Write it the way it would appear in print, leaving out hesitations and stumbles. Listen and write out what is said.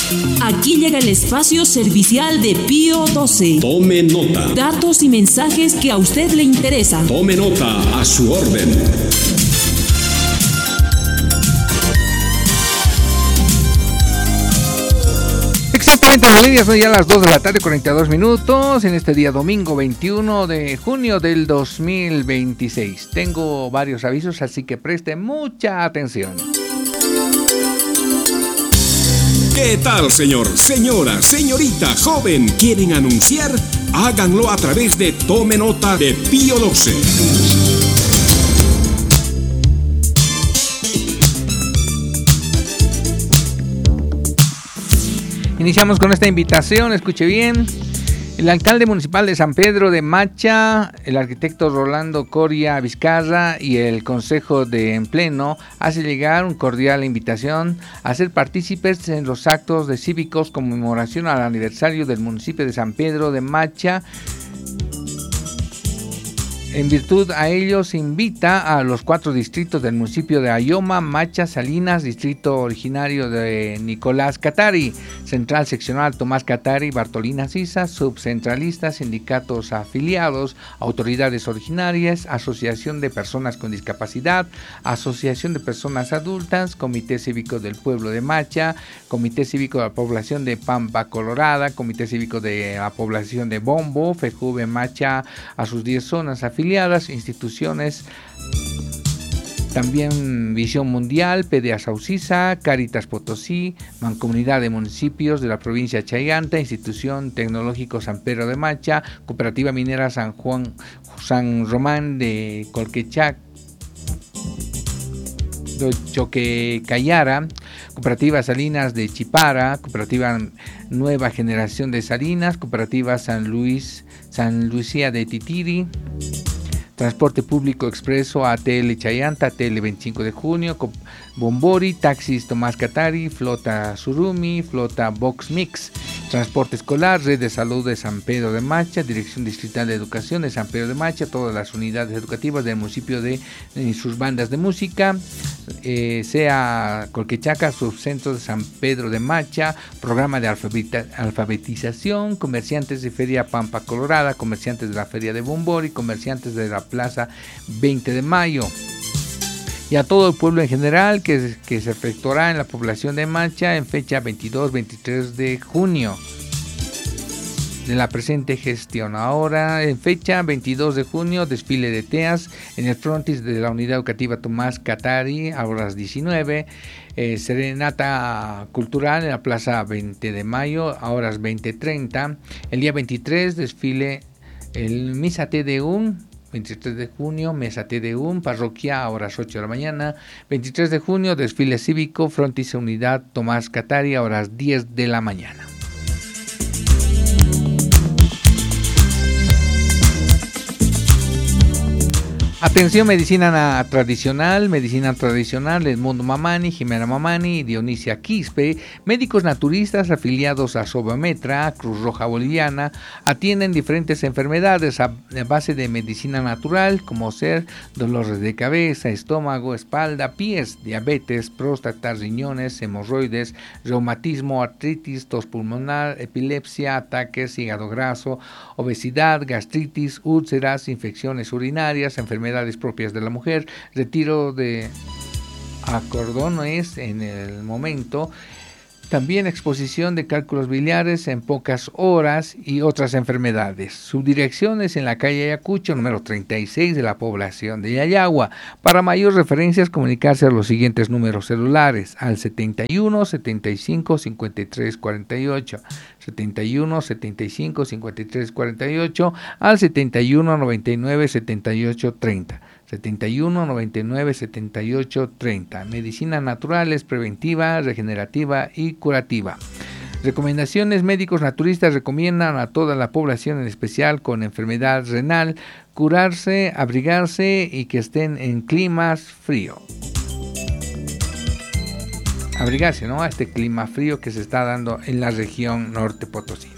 Aquí llega el espacio servicial de Pío XII. Tome nota. Datos y mensajes que a usted le interesan. Tome nota, a su orden. Exactamente, Bolivia, son ya las 2 de la tarde, 42 minutos, en este día domingo 21 de junio del 2026. Tengo varios avisos, así que preste mucha atención. ¿Qué tal, señor, señora, señorita, joven? ¿Quieren anunciar? Háganlo a través de Tome Nota de Pío XII. Iniciamos con esta invitación, escuche bien. El alcalde municipal de San Pedro de Macha, el arquitecto Rolando Coria Vizcarra y el Consejo de en Pleno hace llegar una cordial invitación a ser partícipes en los actos de cívicos conmemoración al aniversario del municipio de San Pedro de Macha. En virtud a ello se invita a los 4 distritos del municipio de Ayoma, Macha, Salinas, distrito originario de Nicolás Catari, Central Seccional Tomás Catari, Bartolina Sisa, subcentralistas, sindicatos afiliados, autoridades originarias, Asociación de Personas con Discapacidad, Asociación de Personas Adultas, Comité Cívico del Pueblo de Macha, Comité Cívico de la Población de Pampa Colorada, Comité Cívico de la Población de Bombo, FEJUVE Macha, a sus 10 zonas afiliadas, instituciones, también Visión Mundial, PDA Saucisa, Cáritas Potosí, Mancomunidad de Municipios de la provincia de Chayanta, Institución Tecnológico San Pedro de Macha, Cooperativa Minera San Román de Colquechac, Choquecayara, Cooperativa Salinas de Chipara, Cooperativa Nueva Generación de Salinas, Cooperativa San Lucía de Titiri, Transporte Público Expreso ATL Chayanta, ATL 25 de junio, Bombori, Taxis Tomás Catari, Flota Surumi, Flota Box Mix, Transporte Escolar, Red de Salud de San Pedro de Macha, Dirección Distrital de Educación de San Pedro de Macha, todas las unidades educativas del municipio de sus bandas de música, sea Colquechaca, Subcentro de San Pedro de Macha, Programa de alfabetización, comerciantes de Feria Pampa Colorada, comerciantes de la Feria de Bombori, comerciantes de la Plaza 20 de Mayo. Y a todo el pueblo en general que se efectuará en la población de Macha en fecha 22-23 de junio de la presente gestión. Ahora, en fecha 22 de junio, desfile de teas en el frontis de la Unidad Educativa Tomás Catari a horas 19, serenata cultural en la Plaza 20 de Mayo a horas 20:30. El día 23, desfile el Misa TDUM, 23 de junio, Mesa TDUM, parroquia a horas 8 de la mañana. 23 de junio, desfile cívico, frontis Unidad Tomás Catari a horas 10 de la mañana. Atención, medicina tradicional, Edmundo Mamani, Jimena Mamani, Dionisia Quispe, médicos naturistas afiliados a Sobametra, Cruz Roja Boliviana, atienden diferentes enfermedades a base de medicina natural, como ser dolores de cabeza, estómago, espalda, pies, diabetes, próstata, riñones, hemorroides, reumatismo, artritis, tos pulmonar, epilepsia, ataques, hígado graso, obesidad, gastritis, úlceras, infecciones urinarias, enfermedades propias de la mujer, retiro de acordones en el momento, también exposición de cálculos biliares en pocas horas y otras enfermedades. Su dirección es en la calle Ayacucho, número 36 de la población de Yayagua. Para mayor referencias, comunicarse a los siguientes números celulares, al 71 75 53 48, 71 75 53 48, al 71 99 78 30. 71 99 78 30. Medicina natural es preventiva, regenerativa y curativa. Recomendaciones: médicos naturistas recomiendan a toda la población, en especial con enfermedad renal, curarse, abrigarse y que estén en climas fríos. Abrigarse, ¿no? A este clima frío que se está dando en la región norte Potosí.